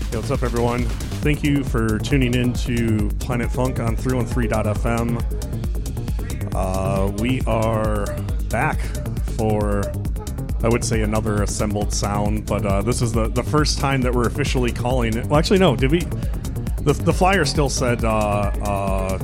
Hey, what's up, everyone? Thank you for tuning in to Planet Funk on 313.fm. We are back for, I would say, another assembled sound, but this is the first time that we're officially calling it. Well, actually, no. Did we? The flyer still said the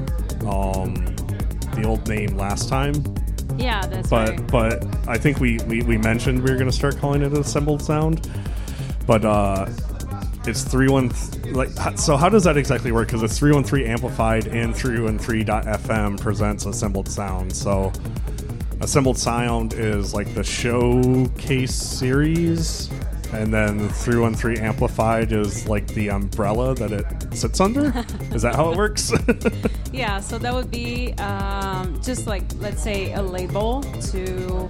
old name last time. Yeah, that's right. But I think we mentioned we were going to start calling it assembled sound. But it's 313. So how does that exactly work? Because it's 313 Amplified and 313.fm presents Assembled Sound. So Assembled Sound is like the showcase series, and then 313 Amplified is like the umbrella that it sits under. Is that how it works? Yeah, so that would be just like, let's say, a label to,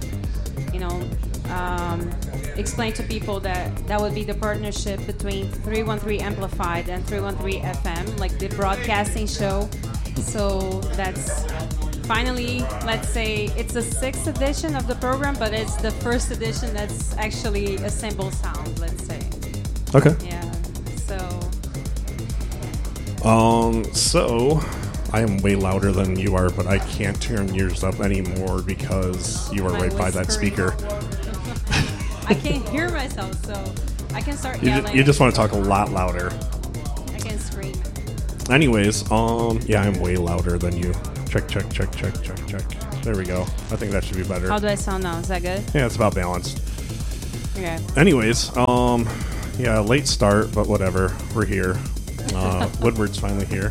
explain to people that would be the partnership between 313 Amplified and 313 FM, like the broadcasting show. So that's finally, let's say, it's the 6th edition of the program, but it's the first edition that's actually assembled sound, let's say. Okay. Yeah, So I am way louder than you are, but I can't turn yours up anymore because you are right by that speaker. I can't hear myself, so I can start yelling. You just want to talk a lot louder. I can scream. Anyways, yeah, I'm way louder than you. Check. There we go. I think that should be better. How do I sound now? Is that good? Yeah, it's about balanced. Okay. Anyways, yeah, late start, but whatever. We're here. Woodward's finally here.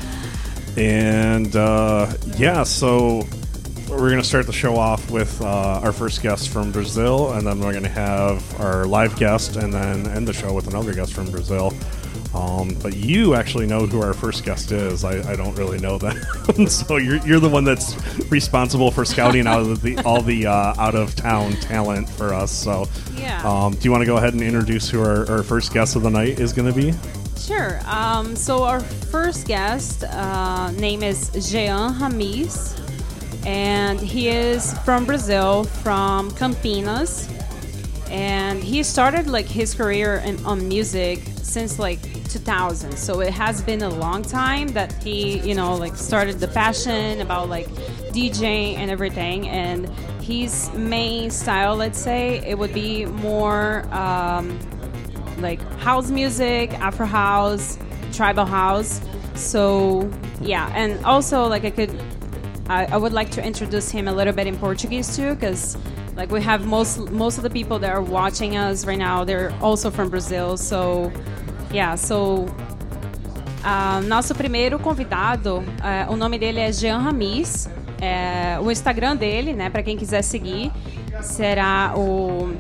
And, yeah, so we're going to start the show off with our first guest from Brazil, and then we're going to have our live guest, and then end the show with another guest from Brazil. But you actually know who our first guest is. I don't really know that. So you're the one that's responsible for scouting out of all the out of town talent for us. So yeah. Do you want to go ahead and introduce who our first guest of the night is going to be? Sure. So our first guest name is Jean Ramis, and he is from Brazil, from Campinas, and he started like his career on music since like 2000. So it has been a long time that he, started the passion about like DJing and everything. And his main style, let's say, it would be more like house music, Afro house, tribal house. So yeah, and also like I would like to introduce him a little bit in Portuguese too, because like we have most of the people that are watching us right now, they're also from Brazil. So yeah, so nosso primeiro convidado, o nome dele é Jean Ramis. O Instagram dele, né, para quem quiser seguir, será o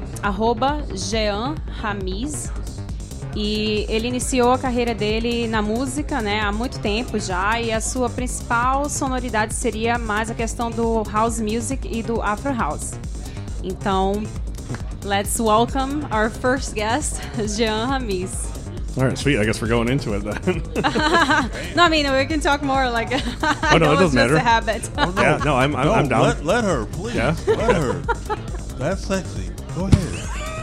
@JeanRamis. E ele iniciou a carreira dele na música, né, há muito tempo já, e a sua principal sonoridade seria mais a questão do house music e do Afro house. Então, let's welcome our first guest, Jean Ramis. All right, sweet. I guess we're going into it then. No, I mean, we can talk more. Like, oh no, it doesn't matter. Just a habit. Oh, no. Yeah, no, I'm down. Let her, please. Yeah. Let her. That's sexy. Go ahead.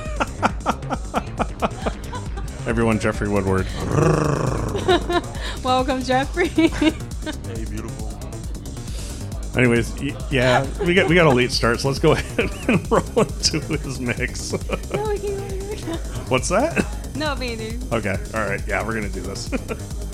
Everyone, Jeffrey Woodward. Welcome, Jeffrey. Hey, beautiful. Anyways, yeah, we got a late start, so let's go ahead and roll into his mix. No, we can't. What's that? No, me neither. Okay, all right, yeah, we're gonna do this.